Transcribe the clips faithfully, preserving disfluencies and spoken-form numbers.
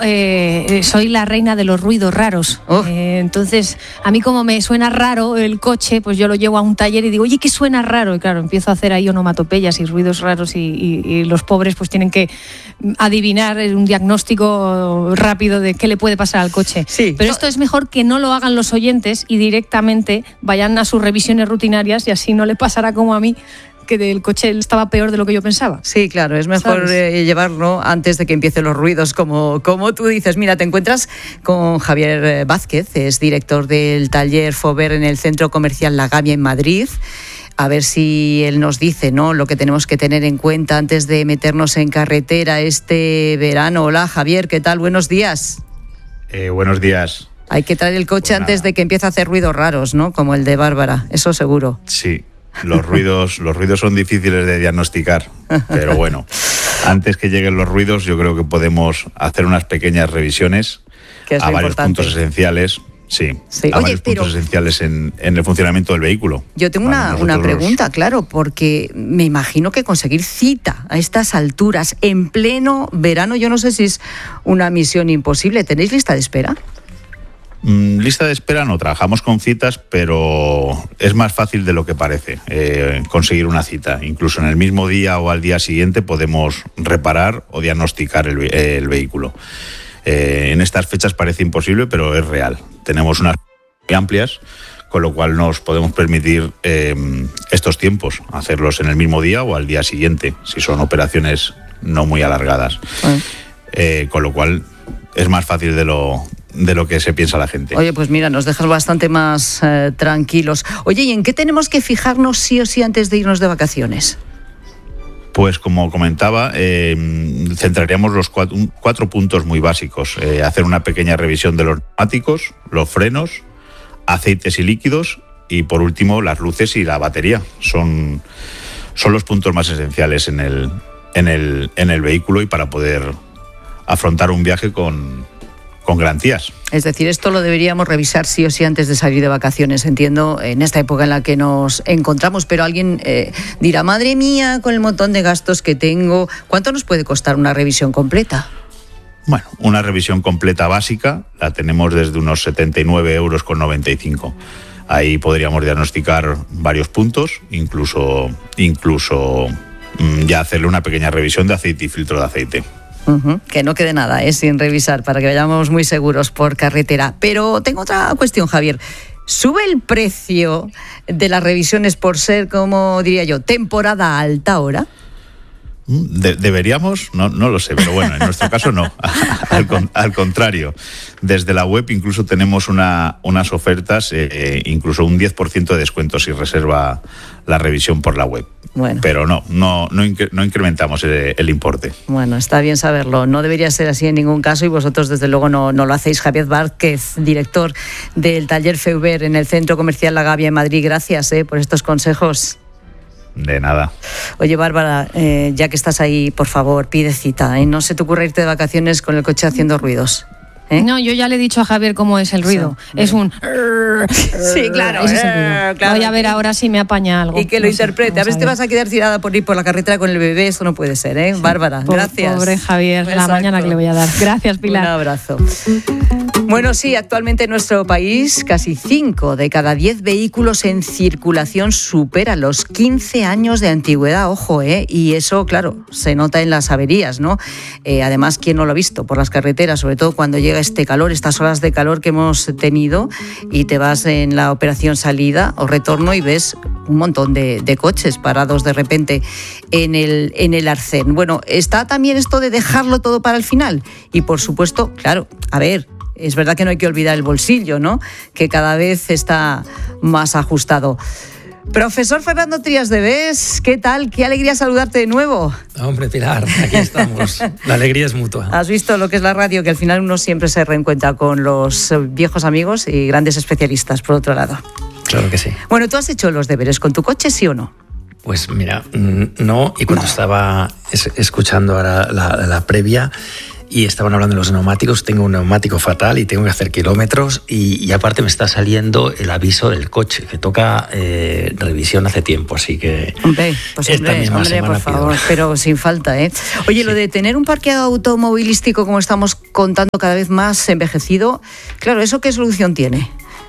eh, soy la reina de los ruidos raros. Oh. Eh, entonces, a mí como me suena raro el coche, pues yo lo llevo a un taller y digo, oye, ¿qué suena raro? Y claro, empiezo a hacer ahí onomatopeyas y ruidos raros y, y, y los pobres pues tienen que adivinar un diagnóstico rápido de qué le puede pasar al coche. Sí. Pero esto es mejor que no lo hagan los oyentes y directamente vayan a sus revisiones rutinarias y así no le pasará como a mí, que del coche estaba peor de lo que yo pensaba. Sí, claro, es mejor eh, llevarlo antes de que empiecen los ruidos, como, como tú dices. Mira, te encuentras con Javier Vázquez, es director del taller Fover en el Centro Comercial La Gavia en Madrid. A ver si él nos dice, ¿no?, lo que tenemos que tener en cuenta antes de meternos en carretera este verano. Hola, Javier, ¿qué tal? Buenos días. Eh, buenos días. Hay que traer el coche pues antes nada. de que empiece a hacer ruidos raros, ¿no?, como el de Bárbara, eso seguro. Sí. Los ruidos, los ruidos son difíciles de diagnosticar, pero bueno, antes que lleguen los ruidos yo creo que podemos hacer unas pequeñas revisiones a varios importante. puntos esenciales, sí, sí. a Oye, varios pero puntos esenciales en, en el funcionamiento del vehículo. Yo tengo una, una pregunta, claro, porque me imagino que conseguir cita a estas alturas en pleno verano, yo no sé si es una misión imposible. ¿Tenéis lista de espera? Mm, lista de espera no, trabajamos con citas, pero es más fácil de lo que parece eh, conseguir una cita. Incluso en el mismo día o al día siguiente podemos reparar o diagnosticar el, eh, el vehículo. Eh, en estas fechas parece imposible, pero es real. Tenemos unas muy amplias, con lo cual nos podemos permitir eh, estos tiempos, hacerlos en el mismo día o al día siguiente, si son operaciones no muy alargadas. Bueno. Eh, con lo cual es más fácil de lo... de lo que se piensa la gente. Oye, pues mira, nos dejas bastante más eh, tranquilos. Oye, ¿y en qué tenemos que fijarnos sí o sí antes de irnos de vacaciones? Pues como comentaba, eh, centraríamos los cuatro, cuatro puntos muy básicos. Eh, hacer una pequeña revisión de los neumáticos, los frenos, aceites y líquidos y por último las luces y la batería. Son, son los puntos más esenciales en el, en el, en el vehículo y para poder afrontar un viaje con... con garantías. Es decir, esto lo deberíamos revisar sí o sí antes de salir de vacaciones, entiendo, en esta época en la que nos encontramos, pero alguien eh, dirá, madre mía, con el montón de gastos que tengo, ¿cuánto nos puede costar una revisión completa? Bueno, una revisión completa básica la tenemos desde unos setenta y nueve euros con noventa y cinco. Ahí podríamos diagnosticar varios puntos, incluso, incluso mmm, ya hacerle una pequeña revisión de aceite y filtro de aceite. Uh-huh. Que no quede nada, ¿eh? sin revisar, para que vayamos muy seguros por carretera. Pero tengo otra cuestión, Javier. ¿Sube el precio de las revisiones por ser, como diría yo, temporada alta ahora? De- deberíamos, no, no lo sé, pero bueno, en nuestro caso no, al, con, al contrario. Desde la web incluso tenemos una, unas ofertas, eh, incluso un diez por ciento de descuento si reserva la revisión por la web. Bueno. Pero no, no, no, incre- no incrementamos el, el importe. Bueno, está bien saberlo, no debería ser así en ningún caso y vosotros desde luego no, no lo hacéis. Javier Vázquez, director del taller Fover en el Centro Comercial La Gavia en Madrid, gracias eh, por estos consejos. De nada. Oye, Bárbara, eh, ya que estás ahí, por favor, pide cita. ¿eh? No se te ocurra irte de vacaciones con el coche haciendo ruidos. ¿eh? No, yo ya le he dicho a Javier cómo es el ruido. Sí. Es un... Sí, claro. Ese es el eh, ruido. claro. Voy a ver ahora si me apaña algo. Y que lo no interprete. Sé, a ver si te vas a quedar tirada por ir por la carretera con el bebé. Esto no puede ser, ¿eh? Sí. Bárbara, Por, gracias. Pobre Javier, Exacto. La mañana que le voy a dar. Gracias, Pilar. Un abrazo. Bueno, sí, actualmente en nuestro país casi cinco de cada diez vehículos en circulación superan los quince años de antigüedad, ojo, ¿eh? Y eso, claro, se nota en las averías, ¿no? Eh, además, ¿quién no lo ha visto por las carreteras? Sobre todo cuando llega este calor, estas horas de calor que hemos tenido y te vas en la operación salida o retorno y ves un montón de, de coches parados de repente en el, en el arcén. Bueno, está también esto de dejarlo todo para el final y, por supuesto, claro, a ver... Es verdad que no hay que olvidar el bolsillo, ¿no? Que cada vez está más ajustado. Profesor Fernando Trías de Bes, ¿qué tal? Qué alegría saludarte de nuevo. Hombre, Pilar, aquí estamos. La alegría es mutua. Has visto lo que es la radio, que al final uno siempre se reencuentra con los viejos amigos y grandes especialistas, por otro lado. Claro que sí. Bueno, ¿tú has hecho los deberes con tu coche, sí o no? Pues mira, no, y cuando estaba es- escuchando ahora la, la previa... y estaban hablando de los neumáticos. Tengo un neumático fatal y tengo que hacer kilómetros y, y aparte me está saliendo el aviso del coche, que toca eh, revisión hace tiempo, así que... Hombre, pues esta hombre, misma hombre semana por favor, pido. pero sin falta, ¿eh? Oye, sí. Lo de tener un parque automovilístico, como estamos contando, cada vez más envejecido, claro, ¿eso qué solución tiene?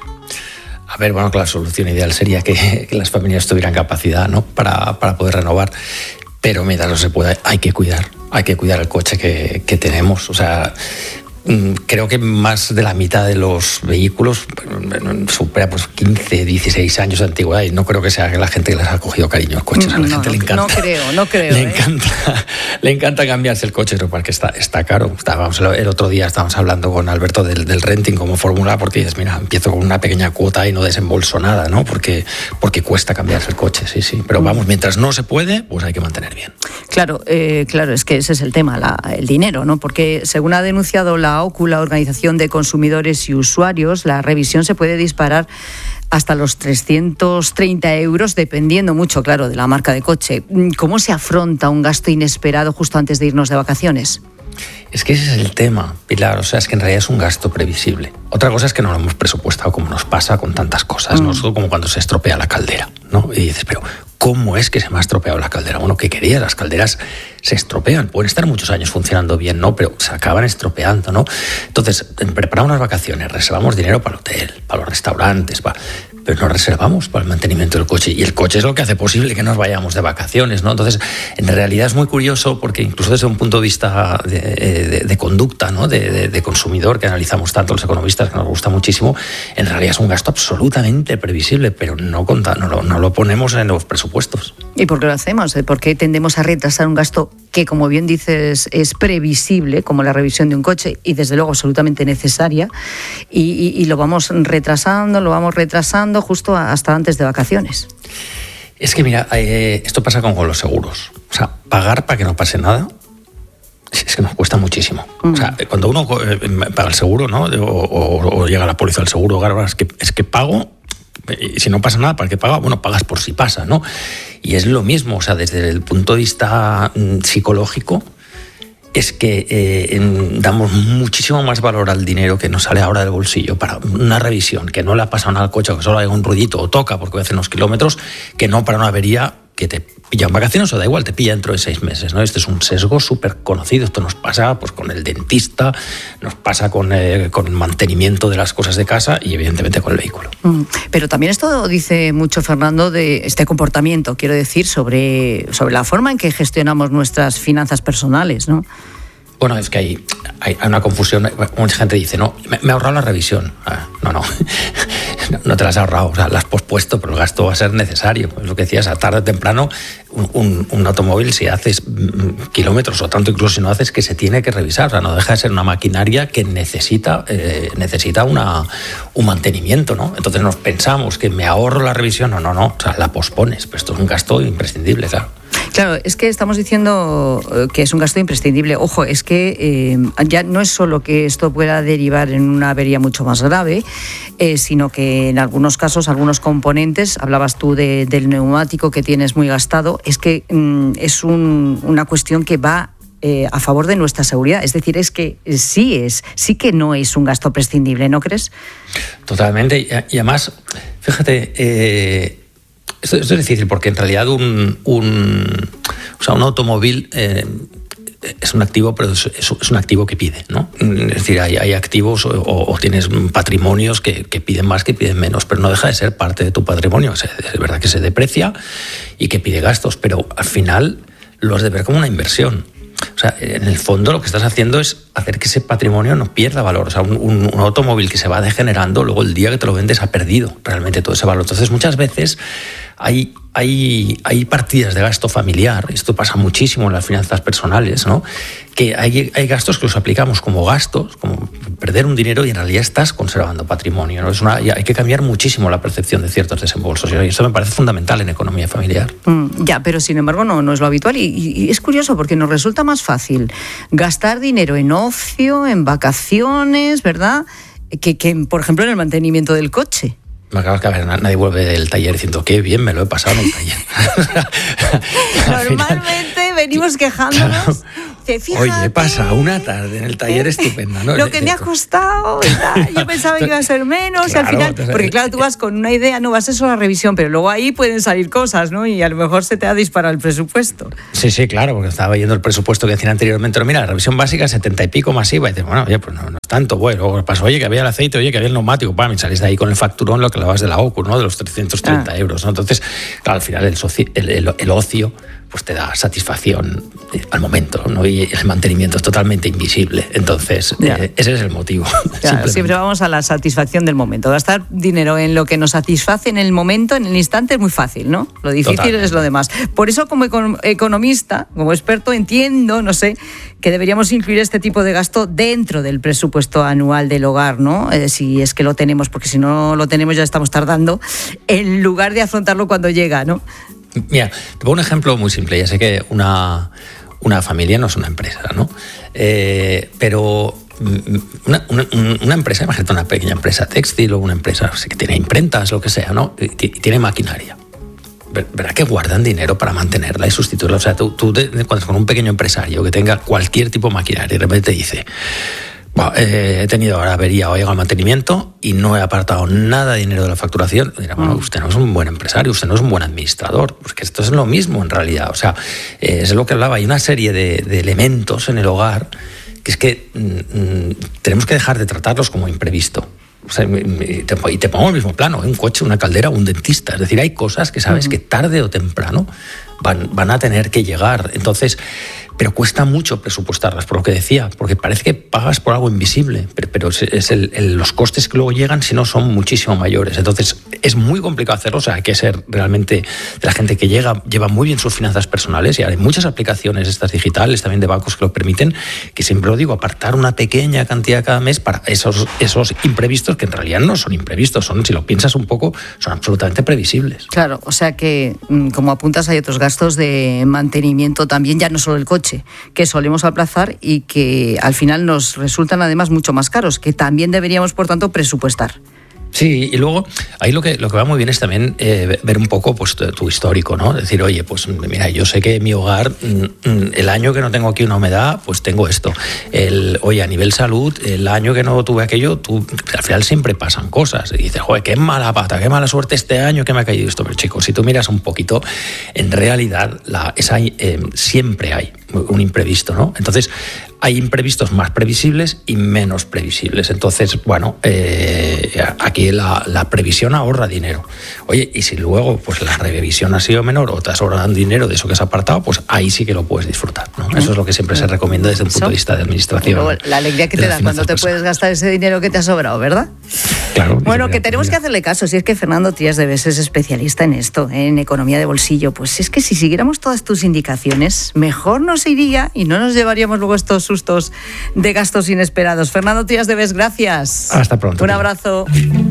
A ver, bueno, la solución ideal sería que, que las familias tuvieran capacidad, ¿no?, para, para poder renovar. Pero mientras no se pueda, hay que cuidar, hay que cuidar el coche que, que tenemos. O sea, creo que más de la mitad de los vehículos supera pues quince, dieciséis años de antigüedad y no creo que sea que la gente que les ha cogido cariño a coches. A la no, gente no, le encanta. No creo, no creo. Le, ¿eh? encanta, le encanta cambiarse el coche, porque está, está caro. Estábamos, el otro día estábamos hablando con Alberto del, del renting como fórmula, porque dices, mira, empiezo con una pequeña cuota y no desembolso nada, ¿no? Porque, porque cuesta cambiarse el coche, sí, sí. Pero vamos, mientras no se puede, pues hay que mantener bien. Claro, eh, claro, es que ese es el tema, la, el dinero, ¿no? Porque según ha denunciado la O C U, la Organización de Consumidores y Usuarios, la revisión se puede disparar hasta los trescientos treinta euros, dependiendo mucho, claro, de la marca de coche. ¿Cómo se afronta un gasto inesperado justo antes de irnos de vacaciones? Es que ese es el tema, Pilar, o sea, es que en realidad es un gasto previsible. Otra cosa es que no lo hemos presupuestado como nos pasa con tantas cosas, mm. ¿no? Como cuando se estropea la caldera, ¿no? Y dices, pero ¿cómo es que se me ha estropeado la caldera? Bueno, ¿qué querías? Las calderas se estropean, pueden estar muchos años funcionando bien, ¿no? Pero se acaban estropeando, ¿no? Entonces, preparamos unas vacaciones, reservamos dinero para el hotel, para los restaurantes, para... pero no reservamos para el mantenimiento del coche, y el coche es lo que hace posible que nos vayamos de vacaciones, ¿no? Entonces, en realidad es muy curioso, porque incluso desde un punto de vista de, de, de conducta, ¿no?, de, de, de consumidor, que analizamos tanto los economistas, que nos gusta muchísimo, en realidad es un gasto absolutamente previsible, pero no, conta, no, lo, no lo ponemos en los presupuestos. ¿Y por qué lo hacemos? ¿Por qué tendemos a retrasar un gasto que, como bien dices, es previsible, como la revisión de un coche, y desde luego absolutamente necesaria, y, y, y lo vamos retrasando, lo vamos retrasando justo hasta antes de vacaciones? Es que mira, eh, esto pasa como con los seguros. O sea, pagar para que no pase nada es que nos cuesta muchísimo. Mm. O sea, cuando uno paga el seguro, ¿no?, o, o, o llega la póliza del seguro, claro, es que, es que pago, y si no pasa nada, ¿para qué pago? Bueno, pagas por si pasa, ¿no? Y es lo mismo, o sea, desde el punto de vista psicológico, es que eh, damos muchísimo más valor al dinero que nos sale ahora del bolsillo para una revisión, que no le ha pasado nada al coche, que solo hay un ruidito o toca porque voy a hacer unos kilómetros, que no para una avería que te pilla en vacaciones o da igual, te pilla dentro de seis meses, ¿no? Este es un sesgo súper conocido. Esto nos pasa pues con el dentista, nos pasa con, eh, con el mantenimiento de las cosas de casa y evidentemente con el vehículo. Mm, pero también esto dice mucho, Fernando, de este comportamiento, quiero decir, sobre, sobre la forma en que gestionamos nuestras finanzas personales, ¿no? Bueno, es que hay, hay una confusión. Mucha gente dice, no, me, me he ahorrado la revisión. Ah, no, no, no te la has ahorrado, o sea, la has pospuesto, pero el gasto va a ser necesario. Es lo que decías, a tarde o temprano, un, un, un automóvil, si haces kilómetros o tanto, incluso si no haces, que se tiene que revisar. O sea, no deja de ser una maquinaria que necesita, eh, necesita una, un mantenimiento, ¿no? Entonces nos pensamos que me ahorro la revisión. No, no, no, o sea, la pospones, pero esto es un gasto imprescindible, claro. Claro, es que estamos diciendo que es un gasto imprescindible. Ojo, es que eh, ya no es solo que esto pueda derivar en una avería mucho más grave, eh, sino que en algunos casos, algunos componentes, hablabas tú de, del neumático que tienes muy gastado, es que mm, es un, una cuestión que va eh, a favor de nuestra seguridad. Es decir, es que sí es, sí que no es un gasto prescindible, ¿no crees? Totalmente. Y, y además, fíjate... Eh... Esto, esto es difícil porque en realidad un, un, o sea, un automóvil eh, es un activo, pero es, es un activo que pide, ¿no? Es decir, hay, hay activos o, o tienes patrimonios que, que piden más, que piden menos, pero no deja de ser parte de tu patrimonio. Es verdad que se deprecia y que pide gastos, pero al final lo has de ver como una inversión. O sea, en el fondo lo que estás haciendo es hacer que ese patrimonio no pierda valor. O sea, un, un, un automóvil que se va degenerando, luego el día que te lo vendes ha perdido realmente todo ese valor. Entonces, muchas veces hay, hay, hay partidas de gasto familiar, esto pasa muchísimo en las finanzas personales, ¿no? Que hay, hay gastos que los aplicamos como gastos, como perder un dinero, y en realidad estás conservando patrimonio, ¿no? Es una, hay que cambiar muchísimo la percepción de ciertos desembolsos, y eso me parece fundamental en economía familiar. Mm, ya, pero sin embargo no, no es lo habitual, y, y es curioso porque nos resulta más fácil gastar dinero en ocio, en vacaciones, ¿verdad?, que, que por ejemplo en el mantenimiento del coche. Me acabas de ver, nadie vuelve del taller diciendo qué bien me lo he pasado en el taller. Normalmente final, venimos quejándonos. Claro, Oye, pasa una tarde en el taller estupenda, ¿no? Lo que me ha costado, yo pensaba que iba a ser menos, claro, y al final, entonces, porque claro, tú vas con una idea, no vas a eso a la revisión, pero luego ahí pueden salir cosas, ¿no? Y a lo mejor se te ha disparado el presupuesto. Sí, sí, claro, porque estaba viendo el presupuesto que decían anteriormente, pero mira, la revisión básica setenta y pico masiva, y dices, bueno, oye, pues no, no es tanto, bueno, luego pasó, oye, que había el aceite, oye, que había el neumático, pam, y salís de ahí con el facturón, lo que hablabas de la O C U, ¿no? De los trescientos treinta ah. euros, ¿no? Entonces, claro, al final el, socio, el, el, el ocio pues te da satisfacción al momento, ¿no? Y el mantenimiento es totalmente invisible. Entonces, eh, ese es el motivo. Claro, siempre vamos a la satisfacción del momento. Gastar dinero en lo que nos satisface en el momento, en el instante, es muy fácil, ¿no? Lo difícil Totalmente. Es lo demás. Por eso, como economista, como experto, entiendo, no sé, que deberíamos incluir este tipo de gasto dentro del presupuesto anual del hogar, ¿no? Eh, si es que lo tenemos, porque si no lo tenemos ya estamos tardando, en lugar de afrontarlo cuando llega, ¿no? Mira, te pongo un ejemplo muy simple. Ya sé que una, una familia no es una empresa, ¿no? Eh, pero una, una, una empresa, imagínate una pequeña empresa textil o una empresa no sé, que tiene imprentas, lo que sea, ¿no? Y, y tiene maquinaria. ¿Verdad que guardan dinero para mantenerla y sustituirla? O sea, tú, tú te encuentras con un pequeño empresario que tenga cualquier tipo de maquinaria y de repente te dice... Bueno, eh, he tenido ahora avería o llega al mantenimiento y no he apartado nada de dinero de la facturación. Dirá, bueno, usted no es un buen empresario, usted no es un buen administrador, porque esto es lo mismo en realidad. O sea, eh, es lo que hablaba. Hay una serie de, de elementos en el hogar que es que mm, tenemos que dejar de tratarlos como imprevisto. O sea, y te, y te pongo el mismo plano, ¿eh? Un coche, una caldera, un dentista. Es decir, hay cosas que sabes uh-huh. que tarde o temprano van, van a tener que llegar. Entonces, pero cuesta mucho presupuestarlas, por lo que decía, porque parece que pagas por algo invisible, pero, pero es, es el, el, los costes que luego llegan, si no, son muchísimo mayores. Entonces, es muy complicado hacerlo. O sea, hay que ser realmente de la gente que llega, lleva muy bien sus finanzas personales, y hay muchas aplicaciones estas digitales, también de bancos, que lo permiten, que siempre lo digo, apartar una pequeña cantidad cada mes para esos, esos imprevistos, que en realidad no son imprevistos, son, si lo piensas un poco, son absolutamente previsibles. Claro, o sea que, como apuntas, hay otros gastos de mantenimiento también, ya no solo el coche, que solemos aplazar y que al final nos resultan además mucho más caros, que también deberíamos, por tanto, presupuestar. Sí, y luego ahí lo que lo que va muy bien es también eh, ver un poco pues tu, tu histórico, ¿no? Decir, oye, pues mira, yo sé que en mi hogar, el año que no tengo aquí una humedad, pues tengo esto. El, oye, a nivel salud, el año que no tuve aquello, tú, al final siempre pasan cosas. Y dices, joder, qué mala pata, qué mala suerte este año que me ha caído esto. Pero chicos, si tú miras un poquito, en realidad la, esa, eh, siempre hay un imprevisto, ¿no? Entonces, hay imprevistos más previsibles y menos previsibles. Entonces, bueno, eh, aquí la, la previsión ahorra dinero. Oye, y si luego pues la revisión ha sido menor o te has ahorrado dinero de eso que has apartado, pues ahí sí que lo puedes disfrutar, ¿no? Uh-huh. Eso es lo que siempre se recomienda desde un punto de vista de administración. Luego, la alegría que te da cuando te puedes gastar ese dinero que te ha sobrado, ¿verdad? Claro. Bueno, que tenemos que hacerle caso. Si es que Fernando Trías de Bes es especialista en esto, en economía de bolsillo, pues es que si siguiéramos todas tus indicaciones, mejor nos iría y no nos llevaríamos luego estos sustos de gastos inesperados. Fernando Trías de Bes, gracias. Hasta pronto. Un abrazo.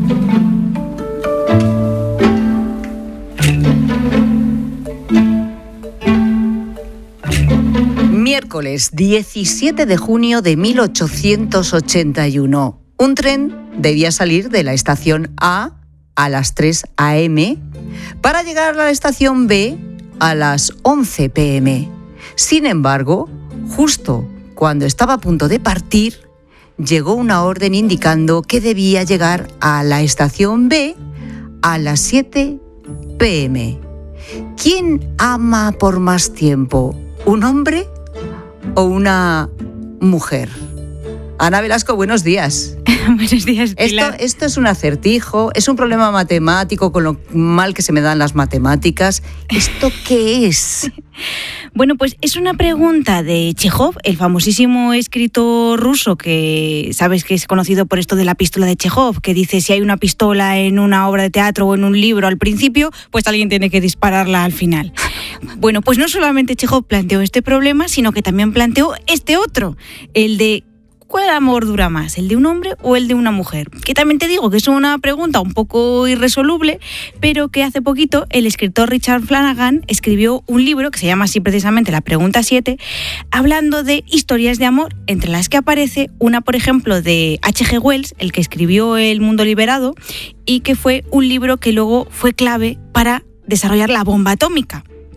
Miércoles diecisiete de junio de mil ochocientos ochenta y uno. Un tren debía salir de la estación A a las tres a eme para llegar a la estación B a las once pe eme. Sin embargo, justo cuando estaba a punto de partir, llegó una orden indicando que debía llegar a la estación B a las siete pe eme. ¿Quién ama por más tiempo? ¿Un hombre o una mujer? Ana Velasco, buenos días. Buenos días, Pilar. Esto, esto es un acertijo, es un problema matemático con lo mal que se me dan las matemáticas. ¿Esto qué es? Bueno, pues es una pregunta de Chejov, el famosísimo escritor ruso que sabes que es conocido por esto de la pistola de Chejov, que dice si hay una pistola en una obra de teatro o en un libro al principio, pues alguien tiene que dispararla al final. Bueno, pues no solamente Chejov planteó este problema, sino que también planteó este otro, el de ¿cuál amor dura más, el de un hombre o el de una mujer? Que también te digo que es una pregunta un poco irresoluble, pero que hace poquito el escritor Richard Flanagan escribió un libro que se llama así precisamente La Pregunta siete, hablando de historias de amor, entre las que aparece una, por ejemplo, de hache ge Wells, el que escribió El Mundo Liberado, y que fue un libro que luego fue clave para desarrollar la bomba atómica.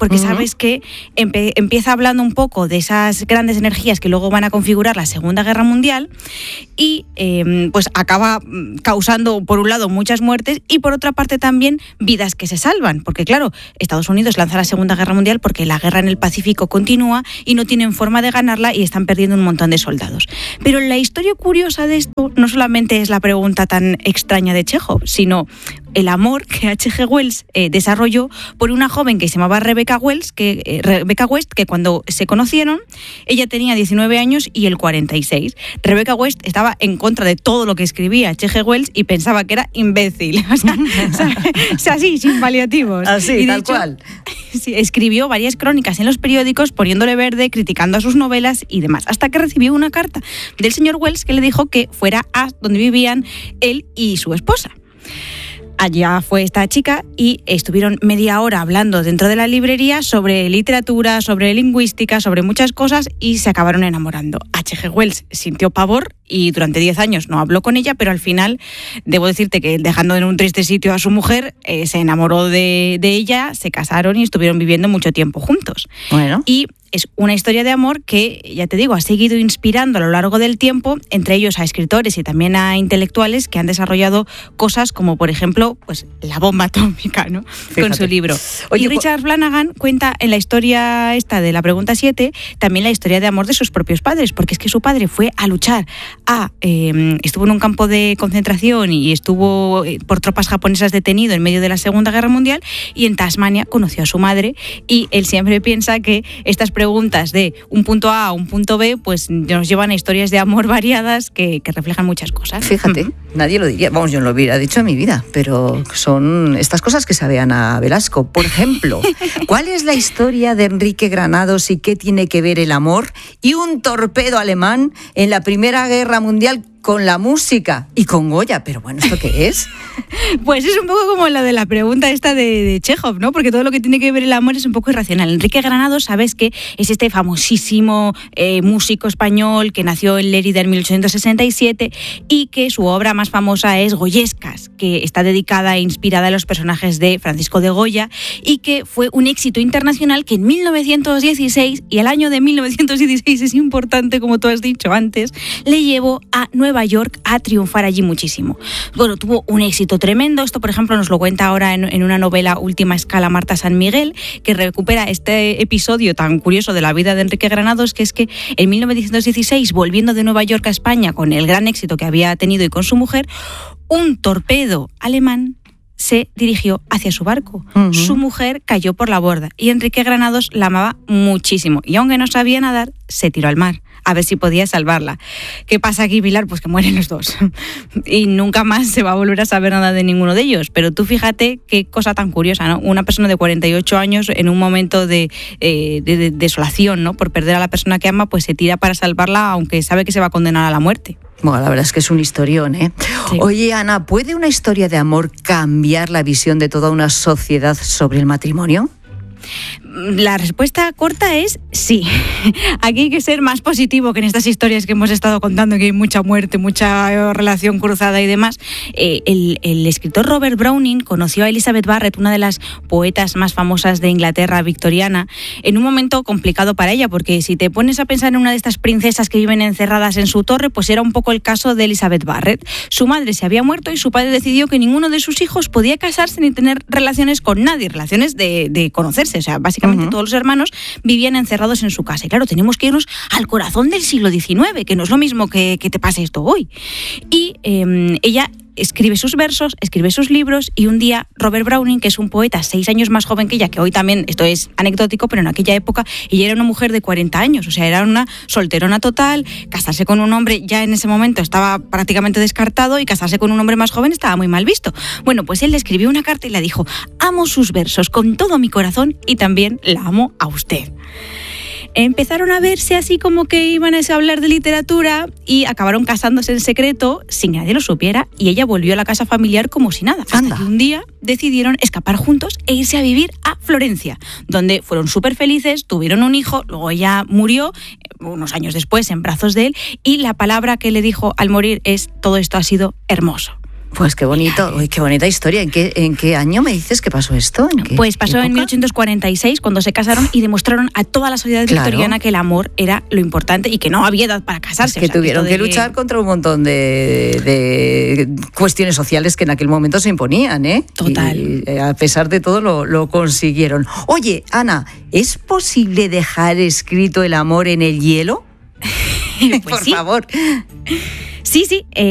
porque Uh-huh. sabes que empe- empieza hablando un poco de esas grandes energías que luego van a configurar la Segunda Guerra Mundial y eh, pues acaba causando, por un lado, muchas muertes y por otra parte también vidas que se salvan, porque claro, Estados Unidos lanza la Segunda Guerra Mundial porque la guerra en el Pacífico continúa y no tienen forma de ganarla y están perdiendo un montón de soldados. Pero la historia curiosa de esto no solamente es la pregunta tan extraña de Chekhov, sino el amor que H G Wells eh, desarrolló por una joven que se llamaba Rebecca Wells, que, eh, Rebecca West, que cuando se conocieron, ella tenía diecinueve años y él cuarenta y seis. Rebecca West estaba en contra de todo lo que escribía H G Wells y pensaba que era imbécil. O sea, o sea así, sin paliativos. Así, y de tal hecho, cual. Sí, escribió varias crónicas en los periódicos poniéndole verde, criticando a sus novelas y demás, hasta que recibió una carta del señor Wells que le dijo que fuera a donde vivían él y su esposa. Allá fue esta chica y estuvieron media hora hablando dentro de la librería sobre literatura, sobre lingüística, sobre muchas cosas y se acabaron enamorando. H G Wells sintió pavor y durante diez años no habló con ella, pero al final debo decirte que dejando en un triste sitio a su mujer, eh, se enamoró de, de ella, se casaron y estuvieron viviendo mucho tiempo juntos. Bueno. Y es una historia de amor que, ya te digo, ha seguido inspirando a lo largo del tiempo, entre ellos a escritores y también a intelectuales que han desarrollado cosas como, por ejemplo, pues la bomba atómica, ¿no? Fíjate. Con su libro. Oye, y Richard Flanagan cuenta en la historia esta de la pregunta siete también la historia de amor de sus propios padres, porque es que su padre fue a luchar, a, eh, estuvo en un campo de concentración y estuvo eh, por tropas japonesas detenido en medio de la Segunda Guerra Mundial y en Tasmania conoció a su madre y él siempre piensa que estas preguntas preguntas de un punto A a un punto B, pues nos llevan a historias de amor variadas que, que reflejan muchas cosas. Fíjate, nadie lo diría, vamos, yo no lo hubiera dicho en mi vida, pero son estas cosas que sabe Ana Velasco. Por ejemplo, ¿cuál es la historia de Enrique Granados y qué tiene que ver el amor y un torpedo alemán en la Primera Guerra Mundial con la música y con Goya? Pero bueno, ¿esto qué es? Pues es un poco como la de la pregunta esta de, de Chekhov, ¿no? Porque todo lo que tiene que ver el amor es un poco irracional. Enrique Granados, sabes que es este famosísimo eh, músico español que nació en Lérida en mil ochocientos sesenta y siete y que su obra más famosa es Goyescas, que está dedicada e inspirada en los personajes de Francisco de Goya y que fue un éxito internacional que en mil novecientos dieciséis, y el año de mil novecientos dieciséis es importante, como tú has dicho antes, le llevó a Nueva Nueva York a triunfar allí muchísimo. Bueno, tuvo un éxito tremendo. Esto, por ejemplo, nos lo cuenta ahora en, en una novela Última Escala Marta San Miguel, que recupera este episodio tan curioso de la vida de Enrique Granados, que es que en mil novecientos dieciséis, volviendo de Nueva York a España con el gran éxito que había tenido y con su mujer, un torpedo alemán se dirigió hacia su barco. Uh-huh. Su mujer cayó por la borda y Enrique Granados la amaba muchísimo y aunque no sabía nadar, se tiró al mar a ver si podía salvarla. ¿Qué pasa aquí, Pilar? Pues que mueren los dos. Y nunca más se va a volver a saber nada de ninguno de ellos. Pero tú fíjate qué cosa tan curiosa, ¿no? Una persona de cuarenta y ocho años en un momento de, eh, de, de desolación, ¿no? Por perder a la persona que ama, pues se tira para salvarla aunque sabe que se va a condenar a la muerte. Bueno, la verdad es que es un historión, ¿eh? Sí. Oye, Ana, ¿puede una historia de amor cambiar la visión de toda una sociedad sobre el matrimonio? La respuesta corta es sí. Aquí hay que ser más positivo que en estas historias que hemos estado contando, que hay mucha muerte, mucha relación cruzada y demás. Eh, el, el escritor Robert Browning conoció a Elizabeth Barrett, una de las poetas más famosas de Inglaterra victoriana, en un momento complicado para ella, porque si te pones a pensar en una de estas princesas que viven encerradas en su torre, pues era un poco el caso de Elizabeth Barrett. Su madre se había muerto y su padre decidió que ninguno de sus hijos podía casarse ni tener relaciones con nadie, relaciones de, de conocerse, o sea, básicamente Uh-huh. todos los hermanos vivían encerrados en su casa. Y claro, tenemos que irnos al corazón del siglo diecinueve, que no es lo mismo que, que te pase esto hoy. Y eh, ella escribe sus versos, escribe sus libros y un día Robert Browning, que es un poeta seis años más joven que ella, que hoy también, esto es anecdótico, pero en aquella época ella era una mujer de cuarenta años, o sea, era una solterona total, casarse con un hombre ya en ese momento estaba prácticamente descartado y casarse con un hombre más joven estaba muy mal visto. Bueno, pues él le escribió una carta y le dijo: amo sus versos con todo mi corazón y también la amo a usted. Empezaron a verse así como que iban a hablar de literatura y acabaron casándose en secreto sin que nadie lo supiera y ella volvió a la casa familiar como si nada. Hasta Anda. que un día decidieron escapar juntos e irse a vivir a Florencia, donde fueron súper felices, tuvieron un hijo, luego ella murió unos años después en brazos de él y la palabra que le dijo al morir es: todo esto ha sido hermoso. Pues qué bonito, uy, qué bonita historia. ¿En qué, ¿En qué año me dices que pasó esto? ¿En qué, pues pasó época? en mil ochocientos cuarenta y seis, cuando se casaron y demostraron a toda la sociedad Claro. victoriana que el amor era lo importante y que no había edad para casarse. Es que o sea, tuvieron esto que de luchar contra un montón de, de cuestiones sociales que en aquel momento se imponían, ¿eh? Total. Y eh, a pesar de todo lo, lo consiguieron. Oye, Ana, ¿es posible dejar escrito el amor en el hielo? Pues Por sí. favor. Sí, sí. Eh,